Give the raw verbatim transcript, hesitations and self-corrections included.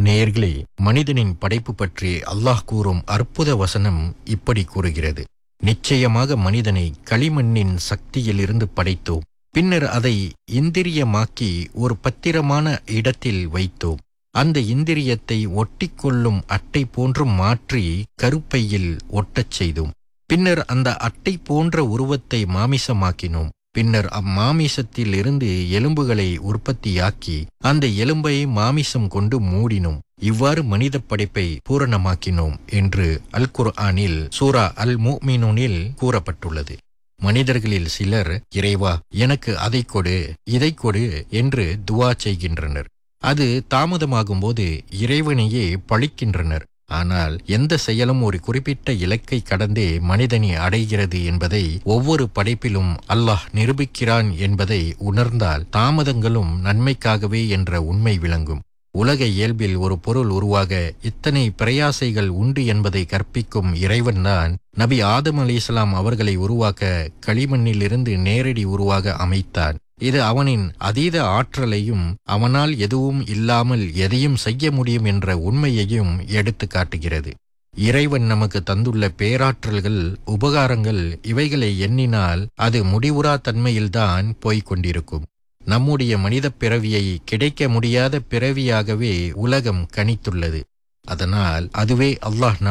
நேயர்களே, மனிதனின் படைப்பு பற்றி அல்லாஹ் கூறும் அற்புத வசனம் இப்படி கூறுகிறது: நிச்சயமாக மனிதனை களிமண்ணின் சக்தியிலிருந்து படைத்தோம். பின்னர் அதை இந்திரியமாக்கி ஒரு பத்திரமான இடத்தில் வைத்தோம். அந்த இந்திரியத்தை ஒட்டிக்கொள்ளும் அட்டை போன்று மாற்றி கருப்பையில் ஒட்டச் செய்தோம். பின்னர் அந்த அட்டை போன்ற உருவத்தை மாமிசமாக்கினோம். பின்னர் அம்மாமிசத்தில் இருந்து எலும்புகளை உற்பத்தியாக்கி அந்த எலும்பை மாமிசம் கொண்டு மூடினோம். இவ்வாறு மனித படைப்பை பூரணமாக்கினோம் என்று அல் குர்ஆனில் சூரா அல் முஃமினூனில் கூறப்பட்டுள்ளது. மனிதர்களில் சிலர், இறைவா, எனக்கு அதை கொடு, இதை கொடு என்று துவா செய்கின்றனர். அது தாமதமாகும்போது இறைவனையே பழிக்கின்றனர். ஆனால் எந்த செயலும் ஒரு குறிப்பிட்ட இலக்கை கடந்தே மனிதனை அடைகிறது என்பதை ஒவ்வொரு படைப்பிலும் அல்லாஹ் நிரூபிக்கிறான் என்பதை உணர்ந்தால் தாமதங்களும் நன்மைக்காகவே என்ற உண்மை விளங்கும். உலக இயல்பில் ஒரு பொருள் உருவாக இத்தனை பிரயாசைகள் உண்டு என்பதை கற்பிக்கும் இறைவன்தான் நபி ஆதம் அலைஹிஸ்ஸலாம் அவர்களை உருவாக்க களிமண்ணிலிருந்து நேரடி உருவாக அமைத்தான். இது அவனின் அதீத ஆற்றலையும் அவனால் எதுவும் இல்லாமல் எதையும் செய்ய முடியும் என்ற உண்மையையும் எடுத்து காட்டுகிறது. இறைவன் நமக்கு தந்துள்ள பேராற்றல்கள், உபகாரங்கள், இவைகளை எண்ணினால் அது முடிவுறா தன்மையில்தான் போய்கொண்டிருக்கும். நம்முடைய மனித பிறவியை கிடைக்க முடியாத பிறவியாகவே உலகம் கணித்துள்ளது. அதனால் அதுவே அல்லாஹ்